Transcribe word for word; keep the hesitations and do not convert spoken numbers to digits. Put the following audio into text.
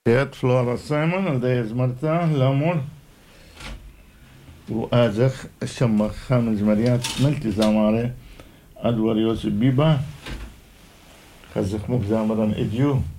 Ed Flora Simon, ودايز مرتا لامور وآزخ الشمخ خامز مريات ملتي زاماري أدوار يوسف بيبا خزخ مبزامرا إديو